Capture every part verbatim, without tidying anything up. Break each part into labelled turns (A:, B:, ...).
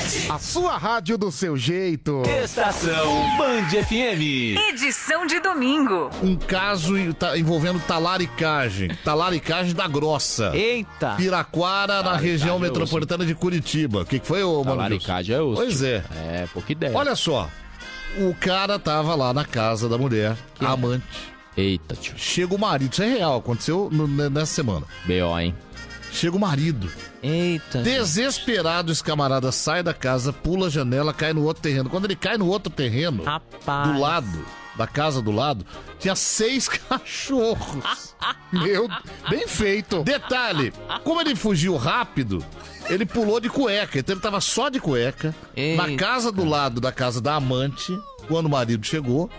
A: A sua rádio do seu jeito.
B: Estação Band F M.
C: Edição de domingo.
D: Um caso envolvendo talaricagem. Talaricagem da Grossa.
E: Eita.
D: Piraquara, na região metropolitana de Curitiba. O que, que foi, ô Mano?
E: Talaricagem é osso.
D: Pois é.
E: É, pouca ideia.
D: Olha só. O cara tava lá na casa da mulher,
E: Que
D: a
E: é?
D: amante.
E: Eita, tio.
D: Chega o marido. Isso é real, aconteceu no- nessa semana.
E: B O, hein?
D: Chega o marido.
E: Eita.
D: Desesperado, esse camarada sai da casa, pula a janela, cai no outro terreno. Quando ele cai no outro terreno,
E: Rapaz.
D: do lado, da casa do lado, tinha seis cachorros.
A: Meu, bem feito.
D: Detalhe, como ele fugiu rápido, ele pulou de cueca. Então ele tava só de cueca,
E: Eita.
D: na casa do lado da casa da amante, quando o marido chegou,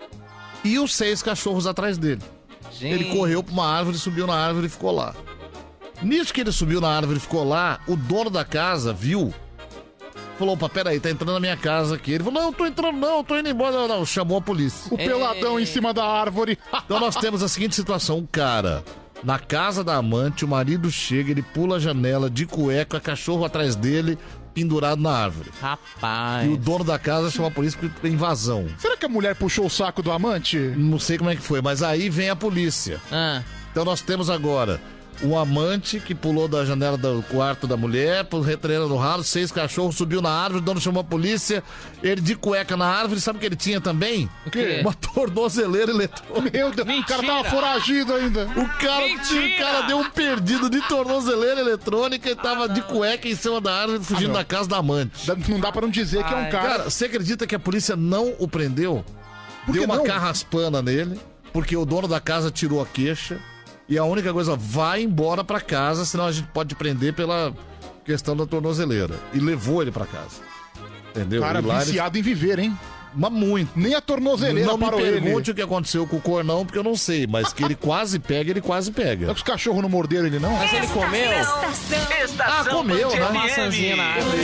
D: e os seis cachorros atrás dele.
E: Gente.
D: Ele correu pra uma árvore, subiu na árvore e ficou lá. Nisso que ele subiu na árvore e ficou lá, o dono da casa viu. Falou, opa, peraí, tá entrando na minha casa aqui. Ele falou, não, eu tô entrando não, eu tô indo embora. Não, não, chamou a polícia.
A: O peladão em cima da árvore.
D: Então nós temos a seguinte situação, um cara na casa da amante, o marido chega, ele pula a janela de cueca, cachorro atrás dele, pendurado na árvore.
E: Rapaz.
D: E o dono da casa chamou a polícia porque tem invasão.
A: Será que a mulher puxou o saco do amante?
D: Não sei como é que foi, mas aí vem a polícia.
E: Ah.
D: Então nós temos agora um amante que pulou da janela do quarto da mulher, retreira no ralo, seis cachorros, subiu na árvore, o dono chamou a polícia, ele de cueca na árvore, sabe o que ele tinha também?
E: O quê?
D: Uma tornozeleira eletrônica.
A: Meu Deus, o cara tava foragido ainda.
D: O cara, o cara deu um perdido de tornozeleira eletrônica e tava de cueca em cima da árvore, fugindo
A: não.
D: da casa da amante.
A: Dá- Não dá pra não dizer que é um
E: Ai.
A: cara...
D: Cara, você acredita que a polícia não o prendeu?
A: Por
D: Deu
A: que
D: uma
A: não?
D: carraspana nele, porque o dono da casa tirou a queixa. E a única coisa, vai embora pra casa, senão a gente pode prender pela questão da tornozeleira. E levou ele pra casa. Entendeu?
A: Cara
D: E lá ele-
A: viciado em viver, hein?
D: Mas muito.
A: Nem a tornozeleira
D: Não me
A: parou
D: pergunte
A: ele.
D: o que aconteceu com o cornão, porque eu não sei. Mas que ele quase pega, ele quase
A: É
D: pega.
A: que os cachorros não morderam ele, não?
E: Mas ele comeu?
C: Estação.
D: Ah, comeu, né?
E: Uma maçãzinha na árvore.